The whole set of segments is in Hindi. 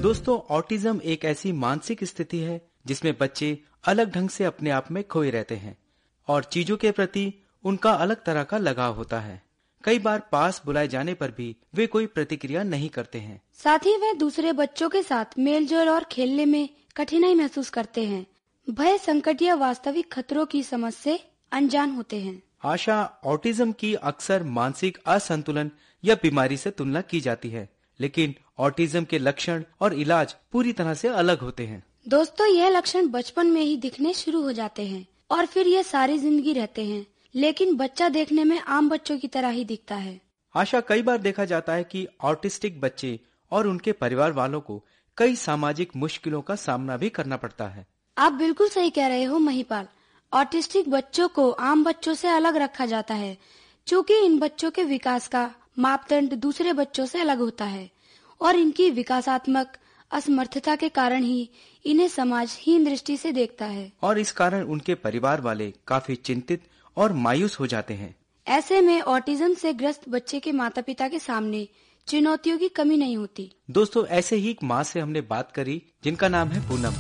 दोस्तों, ऑटिज्म एक ऐसी मानसिक स्थिति है जिसमें बच्चे अलग ढंग से अपने आप में खोए रहते हैं और चीजों के प्रति उनका अलग तरह का लगाव होता है। कई बार पास बुलाए जाने पर भी वे कोई प्रतिक्रिया नहीं करते हैं। साथ ही वे दूसरे बच्चों के साथ मेलजोल और खेलने में कठिनाई महसूस करते हैं। भय, संकट या वास्तविक खतरों की समझ से अनजान होते हैं। आशा, ऑटिज्म की अक्सर मानसिक असंतुलन या बीमारी से तुलना की जाती है, लेकिन ऑटिज्म के लक्षण और इलाज पूरी तरह से अलग होते हैं। दोस्तों, यह लक्षण बचपन में ही दिखने शुरू हो जाते हैं और फिर ये सारी जिंदगी रहते हैं, लेकिन बच्चा देखने में आम बच्चों की तरह ही दिखता है। आशा, कई बार देखा जाता है कि ऑटिस्टिक बच्चे और उनके परिवार वालों को कई सामाजिक मुश्किलों का सामना भी करना पड़ता है। आप बिल्कुल सही कह रहे हो महिपाल। ऑटिस्टिक बच्चों को आम बच्चों से अलग रखा जाता है, क्योंकि इन बच्चों के विकास का मापदंड दूसरे बच्चों से अलग होता है और इनकी विकासात्मक असमर्थता के कारण ही इन्हें समाज हीन दृष्टि से देखता है और इस कारण उनके परिवार वाले काफी चिंतित और मायूस हो जाते हैं। ऐसे में ऑटिज्म से ग्रस्त बच्चे के माता पिता के सामने चुनौतियों की कमी नहीं होती। दोस्तों, ऐसे ही एक माँ से हमने बात करी जिनका नाम है पूनम।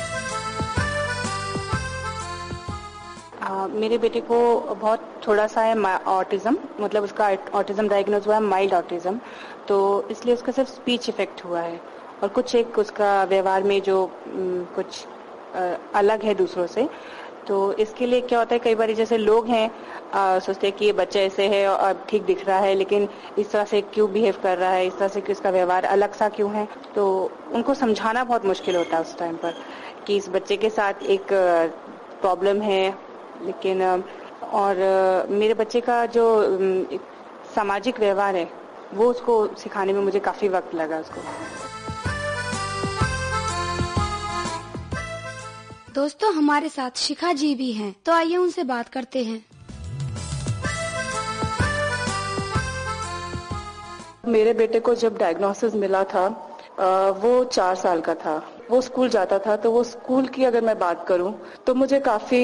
मेरे बेटे को बहुत थोड़ा सा है ऑटिज्म, मतलब उसका ऑटिज्म डायग्नोज हुआ है, माइल्ड ऑटिज्म। तो इसलिए उसका सिर्फ स्पीच इफेक्ट हुआ है और कुछ एक उसका व्यवहार में जो कुछ अलग है दूसरों से। तो इसके लिए क्या होता है, कई बार जैसे लोग हैं सोचते हैं कि ये बच्चा ऐसे है और ठीक दिख रहा है, लेकिन इस तरह से क्यों बिहेव कर रहा है, इस तरह से क्यों इसका व्यवहार अलग सा क्यों है। तो उनको समझाना बहुत मुश्किल होता है उस टाइम पर कि इस बच्चे के साथ एक प्रॉब्लम है। लेकिन और मेरे बच्चे का जो सामाजिक व्यवहार है वो उसको सिखाने में मुझे काफी वक्त लगा उसको। दोस्तों, हमारे साथ शिखा जी भी हैं, तो आइए उनसे बात करते हैं। मेरे बेटे को जब डायग्नोसिस मिला था वो 4 साल का था। वो स्कूल जाता था, तो वो स्कूल की अगर मैं बात करूं तो मुझे काफी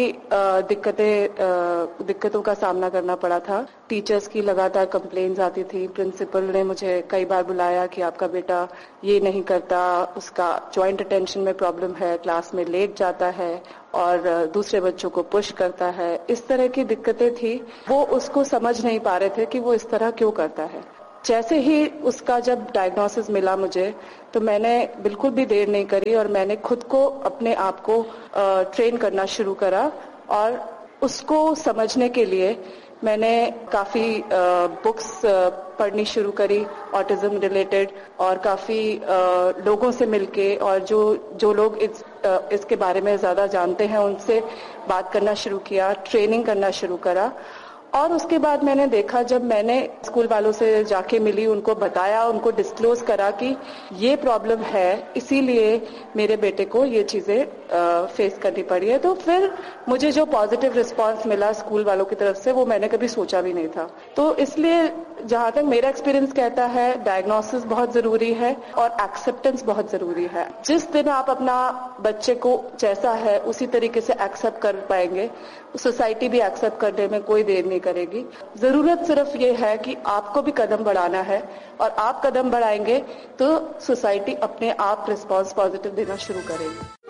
दिक्कतों का सामना करना पड़ा था। टीचर्स की लगातार कंप्लेंट्स आती थी। प्रिंसिपल ने मुझे कई बार बुलाया कि आपका बेटा ये नहीं करता, उसका जॉइंट अटेंशन में प्रॉब्लम है, क्लास में लेट जाता है और दूसरे बच्चों को पुश करता है। इस तरह की दिक्कतें थी। वो उसको समझ नहीं पा रहे थे कि वो इस तरह क्यों करता है। जैसे ही उसका जब डायग्नोसिस मिला मुझे, तो मैंने बिल्कुल भी देर नहीं करी और मैंने खुद को अपने आप को ट्रेन करना शुरू करा और उसको समझने के लिए मैंने काफी बुक्स पढ़नी शुरू करी ऑटिज्म रिलेटेड और काफी लोगों से मिलके और जो लोग इसके बारे में ज्यादा जानते हैं उनसे बात करना शुरू किया, ट्रेनिंग करना शुरू करा। और उसके बाद मैंने देखा, जब मैंने स्कूल वालों से जाके मिली, उनको बताया, उनको डिस्क्लोज करा कि ये प्रॉब्लम है, इसीलिए मेरे बेटे को ये चीजें फेस करनी पड़ी है, तो फिर मुझे जो पॉजिटिव रिस्पांस मिला स्कूल वालों की तरफ से वो मैंने कभी सोचा भी नहीं था। तो इसलिए जहां तक मेरा एक्सपीरियंस कहता है, डायग्नोसिस बहुत जरूरी है और एक्सेप्टेंस बहुत जरूरी है। जिस दिन आप अपना बच्चे को जैसा है उसी तरीके से एक्सेप्ट कर पाएंगे, सोसाइटी भी एक्सेप्ट करने में कोई देर नहीं करेगी। जरूरत सिर्फ ये है कि आपको भी कदम बढ़ाना है और आप कदम बढ़ाएंगे तो सोसाइटी अपने आप रिस्पांस पॉजिटिव देना शुरू करेगी।